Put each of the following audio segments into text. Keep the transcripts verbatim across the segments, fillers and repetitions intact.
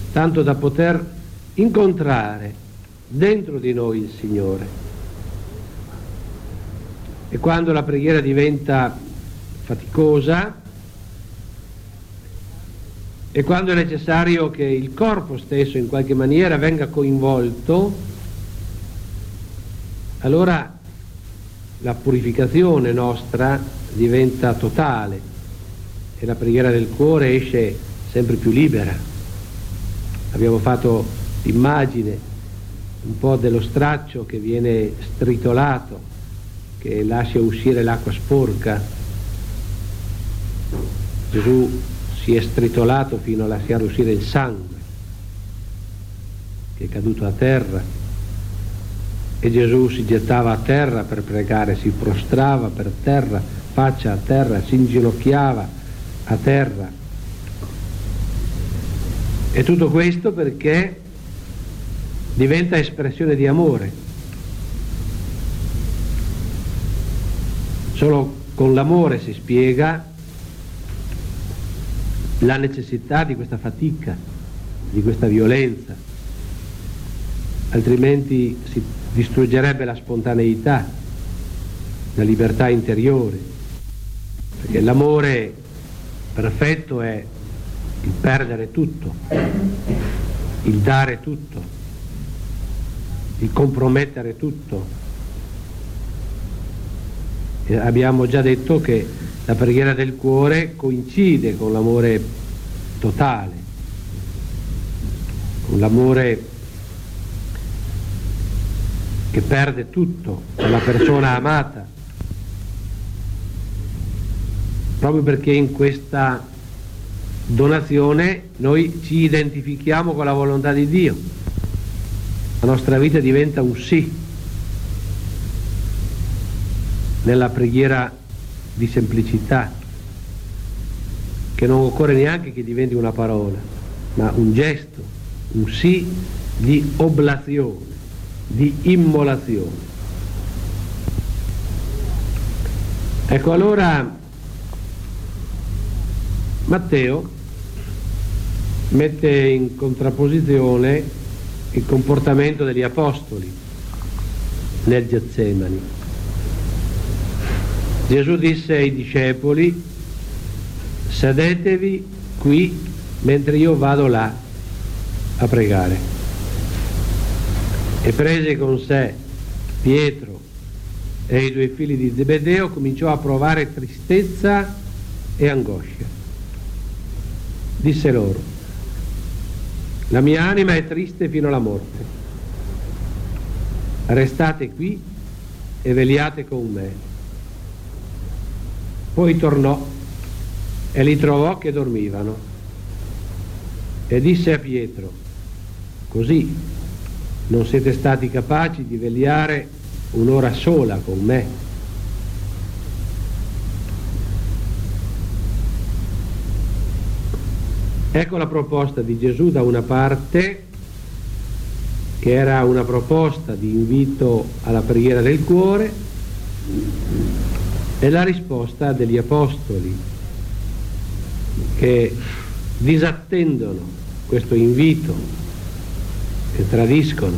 tanto da poter incontrare dentro di noi il Signore. E quando la preghiera diventa faticosa, e quando è necessario che il corpo stesso in qualche maniera venga coinvolto, allora la purificazione nostra diventa totale e la preghiera del cuore esce sempre più libera. Abbiamo fatto l'immagine un po' dello straccio che viene stritolato, che lascia uscire l'acqua sporca. Gesù si è stritolato fino a lasciare uscire il sangue che è caduto a terra, e Gesù si gettava a terra per pregare, si prostrava per terra, faccia a terra, si inginocchiava a terra. E tutto questo perché diventa espressione di amore. Solo con l'amore si spiega la necessità di questa fatica, di questa violenza, altrimenti si distruggerebbe la spontaneità, la libertà interiore, perché l'amore perfetto è il perdere tutto, il dare tutto, il compromettere tutto. E abbiamo già detto che la preghiera del cuore coincide con l'amore totale, con l'amore che perde tutto per la persona amata, proprio perché in questa donazione noi ci identifichiamo con la volontà di Dio. La nostra vita diventa un sì nella preghiera di semplicità, che non occorre neanche che diventi una parola, ma un gesto, un sì di oblazione, di immolazione. Ecco, allora Matteo mette in contrapposizione il comportamento degli apostoli nel Getsemani. Gesù disse ai discepoli: sedetevi qui mentre io vado là a pregare. E prese con sé Pietro e i due figli di Zebedeo, cominciò a provare tristezza e angoscia. Disse loro: la mia anima è triste fino alla morte, restate qui e vegliate con me. Poi tornò e li trovò che dormivano, e disse a Pietro: così non siete stati capaci di vegliare un'ora sola con me? Ecco la proposta di Gesù da una parte, che era una proposta di invito alla preghiera del cuore, e la risposta degli apostoli, che disattendono questo invito, che tradiscono,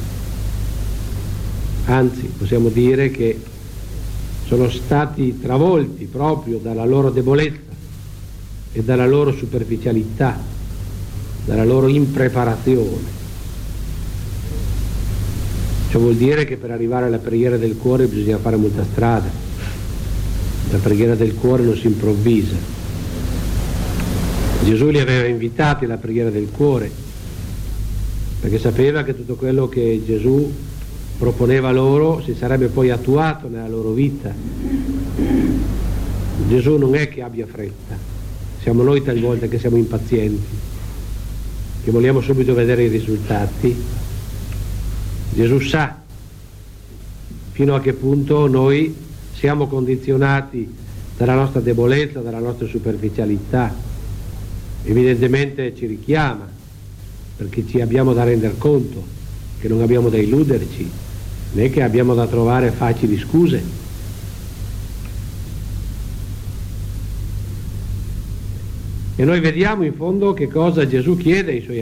anzi possiamo dire che sono stati travolti proprio dalla loro debolezza e dalla loro superficialità, dalla loro impreparazione. Ciò vuol dire che per arrivare alla preghiera del cuore bisogna fare molta strada. La preghiera del cuore non si improvvisa. Gesù li aveva invitati alla preghiera del cuore perché sapeva che tutto quello che Gesù proponeva loro si sarebbe poi attuato nella loro vita. Gesù non è che abbia fretta, siamo noi talvolta che siamo impazienti, che vogliamo subito vedere i risultati. Gesù sa fino a che punto noi siamo condizionati dalla nostra debolezza, dalla nostra superficialità. Evidentemente ci richiama, perché ci abbiamo da rendere conto che non abbiamo da illuderci, né che abbiamo da trovare facili scuse. E noi vediamo in fondo che cosa Gesù chiede ai suoi